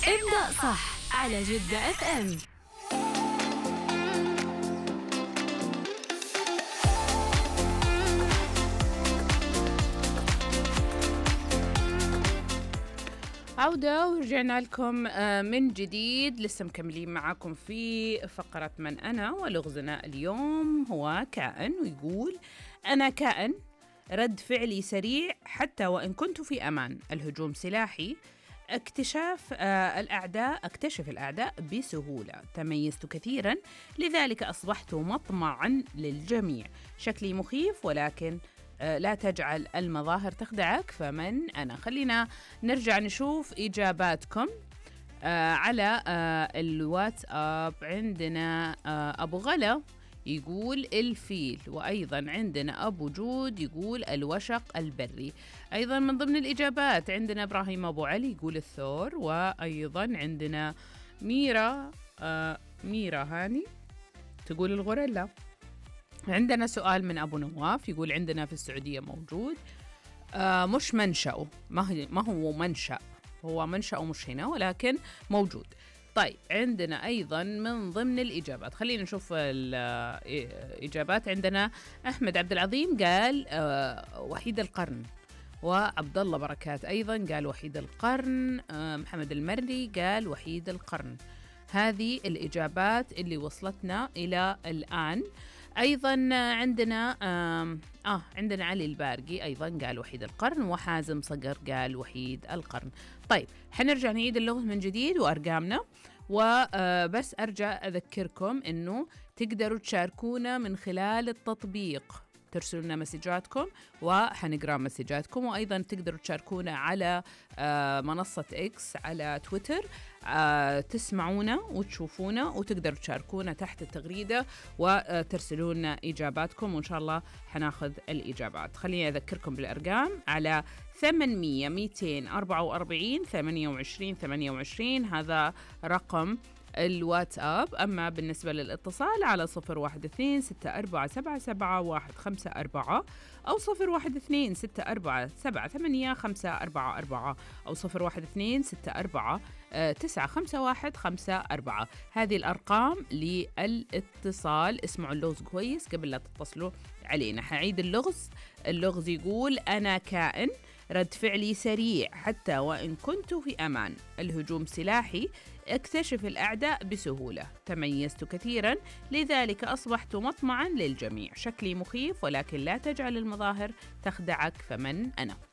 ابدأ صح على جدة اف ام. عودة ورجعنا لكم من جديد. لسه مكملين معاكم في فقرة من أنا، ولغزنا اليوم هو كائن، ويقول: أنا كائن رد فعلي سريع حتى وإن كنت في أمان، الهجوم سلاحي، اكتشف الأعداء بسهولة، تميزت كثيرا لذلك أصبحت مطمعا للجميع، شكلي مخيف ولكن لا تجعل المظاهر تخدعك، فمن أنا؟ خلينا نرجع نشوف إجاباتكم على الواتساب. عندنا أبو غلا يقول الفيل، وأيضا عندنا أبو جود يقول الوشق البري. أيضا من ضمن الإجابات عندنا إبراهيم أبو علي يقول الثور، وأيضا عندنا ميرا هاني تقول الغوريلا. عندنا سؤال من أبو نواف يقول عندنا في السعودية موجود، مش منشأه، ما هو منشأ، هو منشأه مش هنا ولكن موجود. طيب عندنا أيضا من ضمن الإجابات، خلينا نشوف الإجابات. عندنا أحمد عبد العظيم قال وحيد القرن، وعبد الله بركات أيضا قال وحيد القرن، محمد المري قال وحيد القرن. هذه الإجابات اللي وصلتنا إلى الآن. أيضا عندنا علي البارقي أيضا قال وحيد القرن، وحازم صقر قال وحيد القرن. طيب حنرجع نعيد اللغز من جديد وأرقامنا، وبس أرجع أذكركم أنه تقدروا تشاركونا من خلال التطبيق، ترسلوا لنا مسجاتكم وحنقرأ مسجاتكم، وأيضا تقدروا تشاركونا على منصة إكس على تويتر، تسمعونا وتشوفونا، وتقدروا تشاركونا تحت التغريدة وترسلونا إجاباتكم، وإن شاء الله حناخذ الإجابات. خليني أذكركم بالأرقام: على 800 244 28 28 هذا رقم الواتساب. أما بالنسبة للاتصال على 012 64 77 154 أو 012 64 78 544 أو 012 64 951 54. هذه الأرقام للاتصال. اسمعوا اللغز كويس قبل لا تتصلوا علينا. حعيد اللغز يقول: أنا كائن رد فعلي سريع حتى وإن كنت في أمان، الهجوم سلاحي، اكتشف الأعداء بسهولة، تميزت كثيرا لذلك أصبحت مطمعا للجميع، شكلي مخيف ولكن لا تجعل المظاهر تخدعك، فمن أنا؟